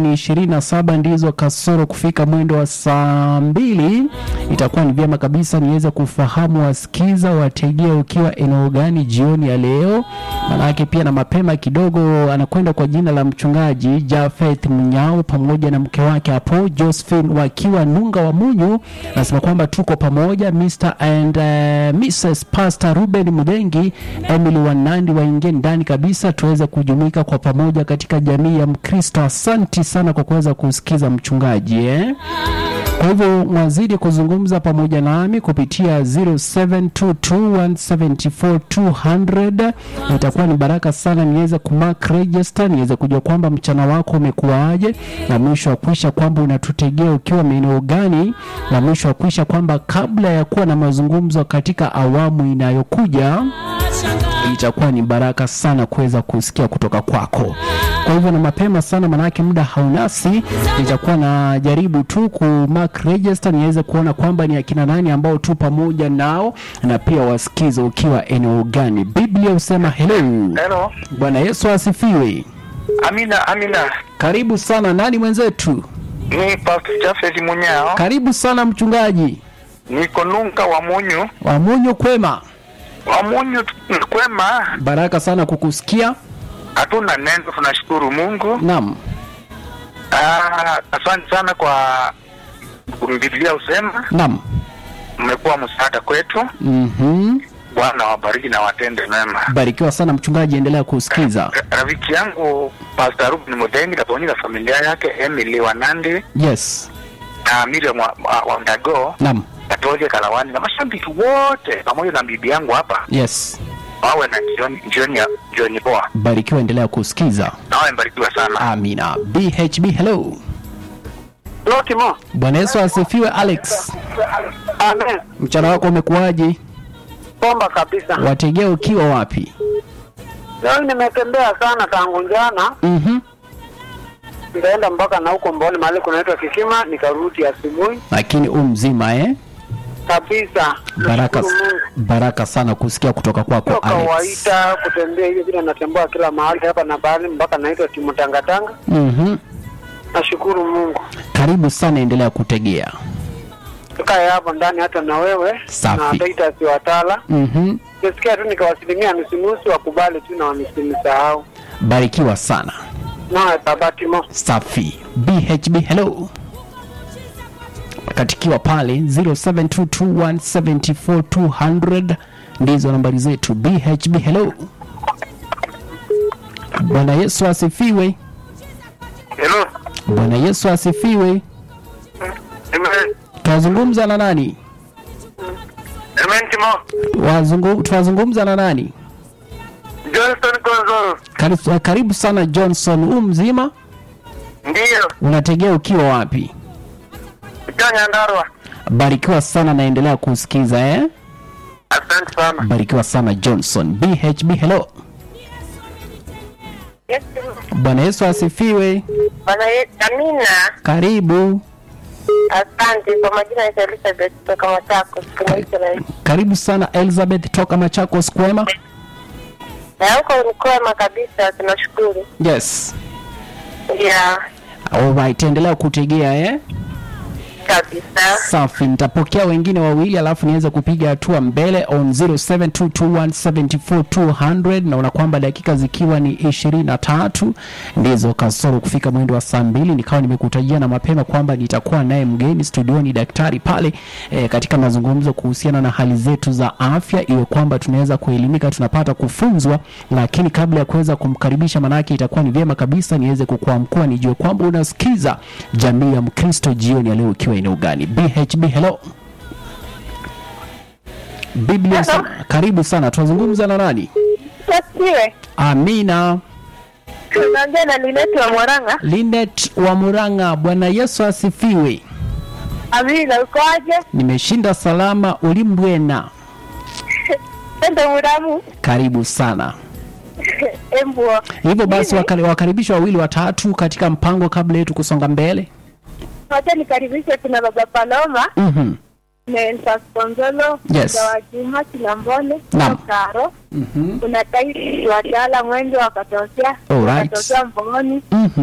ni 27 ndizo kasoro kufika mwendo wa saa 2. Itakuwa ni vyema kabisa niweze kufahamu wasikiza wategea ukiwa eneo gani jioni ya leo. Manake pia na mapema kidogo anakwenda kwa jina la mchungaji Jafeth Mnyao pamoja na mke wake hapo Josephine wakiwa Nunga wa Munyu. Nasema kwamba tuko pamoja. Mr. and Mrs. Pastor Ruben Mudengi, Emily Wanandi waingie ndani kabisa tuweze kujumuika kwa pamoja katika jamii ya Mkristo. Asante sana kwa kuweza kusikiza mchungaji Kwa hivyo mwazidi kuzungumza pamoja nami kupitia 0722174200. Itakuwa ni baraka sana niweze kumark register, niweze kujua kwamba mchana wako umekuaje, na mwisho wa kuisha kwamba unatutegea ukiwa maeneo gani, na mwisho wa kuisha kwamba kabla ya kuwa na mazungumzo katika awamu inayokuja itakuwa ni baraka sana kuweza kusikia kutoka kwako. Kwa hivyo na mapema sana manake muda haunasi, nitakuwa na jaribu tu ku mark register niweze kuona kwamba ni akina nani ambao tu pamoja nao, na pia wasikize ukiwa eneo gani. Biblia usema hello. Hello. Bwana Yesu asifiwe. Amina, amina. Karibu sana, nani mwenzetu? Ni Pastor Jafeth Munyao. Karibu sana mchungaji. Niko Nunga wa Munyu. Wa Munyu kwema. Wa Munyu kwema. Baraka sana kukusikia. Hatuna neno, tunashukuru Mungu. Naam. Asante sana kwa Biblia usema. Naam. Mmekuwa msaada kwetu. Bwana wabariki na watende mema. Barikiwa sana mchungaji, endelea kusikiza. Rafiki yangu Pastor Ruben Mudengi na pamoja na familia yake Emily Wanandi. Yes. Na Miriam wa Ndago. Naam. Katoje Kalawani na mashabiki wote pamoja na bibi yangu hapa. Yes. Wawe na jioni poa. Barikiwa, endelea kusikiza. Nawe mbarikiwa sana. Amina. BHB hello. Hello Timo. Bwana Yesu asifiwe Alex. Amen. Mchana wako umekuaje? Bomba kabisa. Wategea ukiwa wapi? Leo nimetembea sana tangu jana. Nikaenda mpaka na huko Mboni mahali kunaitwa Kisima, nikarudi asubuhi. Lakini mzima Kabisa. Baraka sana kusikia kutoka kwako Alex. Kawaida kutembea hivi vile natembea kila mahali hapa na bali mpaka naitwa Timu Tangatanga. Nashukuru Mungu. Karibu sana, endelea kutegea. Tukae hapo ndani hata na wewe. Safi. Na Taita si watala. Nisikia tu nikawasilimia nusu wakubali tu na wanisimsahau. Barikiwa sana. Na tabati mo. Safi. BHB hello. Katikiwa pale 0722174200 ndizo nambari zetu. BHB hello. Bwana Yesu asifiwe. Hello. Bwana Yesu asifiwe. Amen. Tunazungumza na nani? Amen Timo. Tunazungumza na nani? Johnson Konzolo. Karibu sana Johnson. Mzima? Ndio. Unategea ukiwa wapi? Nyandarua. Barikiwa sana, naendelea kusikiza Asante sana. Barikiwa sana Johnson. BHB hello. Yes. Bwana Yesu asifiwe. Bwana Yesu, amina. Karibu. Asante. Kwa majina ya Elizabeth toka Machakos. Karibu sana Elizabeth toka Machakos, kwema? Na huko ni kwema kabisa, tunashukuru. Yes. Yeah. Alright, endelea kutegea Kabisa. Safi, nitapokea wengine wawili alafu niweze kupiga hatua mbele on 0722174200 na unakwamba dakika zikiwa ni 23 ndizo kasoro kufika mwendo wa saa 2. Nikawa nimekutajia na mapema kwamba nitakuwa naye mgeni studioni daktari pale katika mazungumzo kuhusiana na hali zetu za afya, iwe kwamba tunaweza kuelimika, tunapata kufunzwa. Lakini kabla ya kuweza kumkaribisha, manake itakuwa ni vyema kabisa niweze kukuamkua nijue kwamba unasikiza jamii ya Mkristo jioni ya leo ukiwa eneo gani. BHB hello. Biblia sana. Karibu sana, tunazungumza na nani? Asifiwe. Amina. Tunaongea na Linet wa Murang'a. Linet wa Murang'a. Bwana Yesu asifiwe. Amina, ukoaje? Nimeshinda salama, ulimbwena. Ndio muramu. Karibu sana. Embwa. Hivyo basi wakaribishwa wawili watatu katika mpango kabla yetu kusonga mbele. Wacha nikaribishe kuna baba Paloma. Nenda Konzolo. Yes. Kwa Juma Kinambole. Karo. Kuna Taiti Watala Mwendo wakatokea. Alright. Wakatokea Mboni.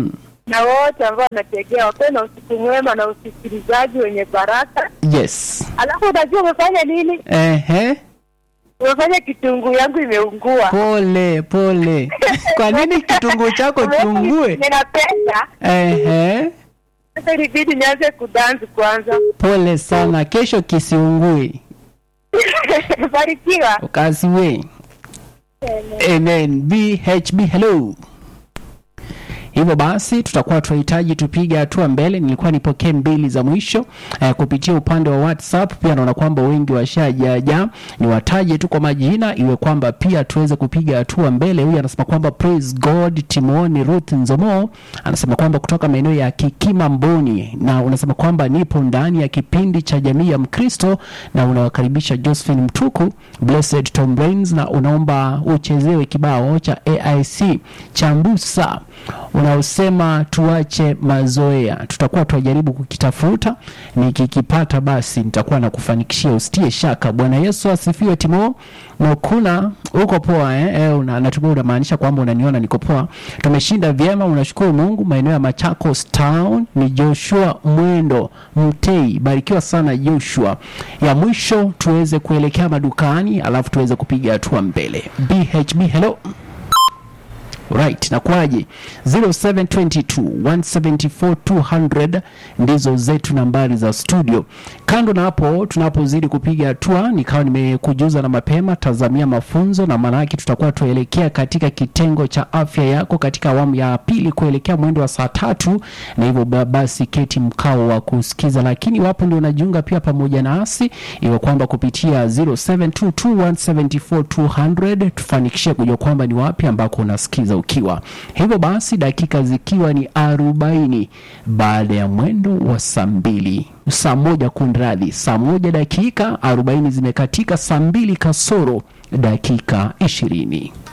na wote ambao wanategea wape na usiku mwema na usikilizaji wenye baraka. Yes. Alafu unajua umefanya nini? Umefanya kitunguu yangu imeungua. Pole. Kwa nini kitunguu chako kiungue? Ninapenda. Sasa ilibidi nianze kudance kwanza. Pole sana, kesho kisiungue. Barikiwa. Ukasiwe. Amen. BHB hello. Hivyo basi tutakuwa tunahitaji tupige hatua mbele. Nilikuwa nipokee mbili za mwisho kupitia upande wa WhatsApp. Pia naona kwamba wengi washajaja, niwataje tu kwa majina iwe kwamba pia tuweze kupiga hatua mbele. Huyu anasema kwamba praise God. Timoni Ruth Nzomo anasema kwamba kutoka maeneo ya Kikima Mboni, na unasema kwamba nipo ndani ya kipindi cha Jamii ya Mkristo na unawakaribisha Josephine Mtuku, Blessed Tom Brains, na unaomba uchezewe kibao cha AIC Chambusa unaosema tuache mazoea. Tutakuwa tunajaribu kukitafuta, nikikipata basi nitakuwa na kufanikishia, usitie shaka. Bwana Yesu asifiwe. Timo Mokuna uko poa natumai unamaanisha kwamba unaniona niko poa. Tumeshinda vyema, unashukuru Mungu. Maeneo ya Machakos Town ni Joshua Mwendo Mtei. Barikiwa sana Joshua. Ya mwisho tuweze kuelekea madukani alafu tuweze kupiga hatua mbele. BHB hello. Right, na kwaje? 0722174200 ndizo zetu nambari za studio. Kando na hapo tunapozidi kupiga hatua, nikawa nimekujuza na mapema, tazamia mafunzo, na maana yake tutakuwa tuelekea katika kitengo cha afya yako katika awamu ya pili kuelekea mwendo wa saa 3, na hivyo basi keti mkao wa kusikiza. Lakini wapo ndio unajiunga pia pamoja nasi, iwe kwamba kupitia 0722174200 tufanikishe kujua kwamba ni wapi ambako unasikiza ukiwa. Hivyo basi dakika zikiwa ni 40 baada ya mwendo wa saa 2, saa 1 kunradhi, saa 1 dakika 40 zimekatika, saa 2 kasoro dakika 20.